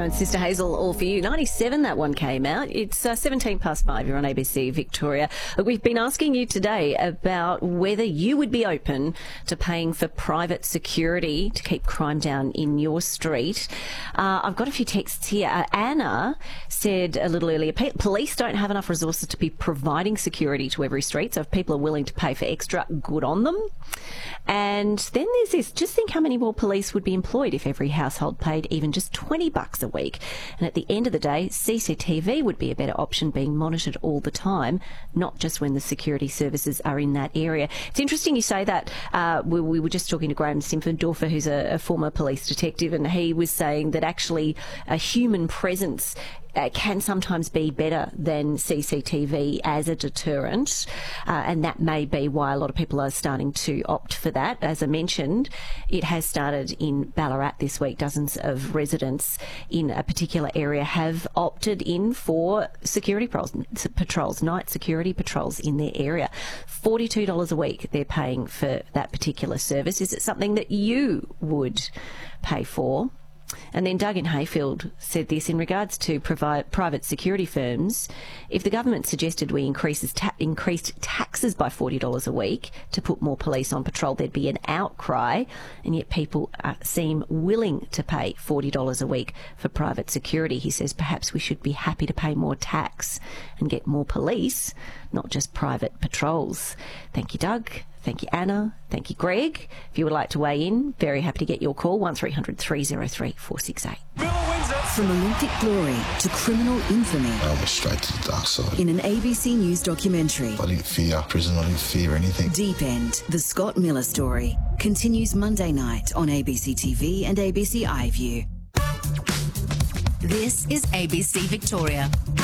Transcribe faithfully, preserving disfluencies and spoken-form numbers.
and Sister Hazel, all for you. ninety-seven, that one came out. It's uh, seventeen past five. You're on A B C Victoria. We've been asking you today about whether you would be open to paying for private security to keep crime down in your street. Uh, I've got a few texts here. Uh, Anna said a little earlier, police don't have enough resources to be providing security to every street, so if people are willing to pay for extra, good on them. And then there's this, just think how many more police would be employed if every household paid even just twenty bucks a week. And at the end of the day, C C T V would be a better option, being monitored all the time, not just when the security services are in that area. It's interesting you say that. Uh, we, we were just talking to Graham Simpfendorfer, who's a, a former police detective, and he was saying that actually a human presence Uh, can sometimes be better than C C T V as a deterrent, uh, and that may be why a lot of people are starting to opt for that. As I mentioned, it has started in Ballarat this week. Dozens of residents in a particular area have opted in for security patrols, patrols night security patrols in their area. forty-two dollars a week they're paying for that particular service. Is it something that you would pay for? And then Doug in Hayfield said this in regards to provide private security firms. If the government suggested we increases ta- increased taxes by forty dollars a week to put more police on patrol, there'd be an outcry, and yet people uh, seem willing to pay forty dollars a week for private security. He says perhaps we should be happy to pay more tax and get more police, not just private patrols. Thank you, Doug. Thank you, Anna. Thank you, Greg. If you would like to weigh in, very happy to get your call, one three hundred three oh three four six eight. From Olympic glory to criminal infamy. I went straight to the dark side. In an A B C News documentary. I didn't fear prison, I didn't fear anything. Deep End, the Scott Miller story, continues Monday night on A B C T V and A B C iView. This is A B C Victoria.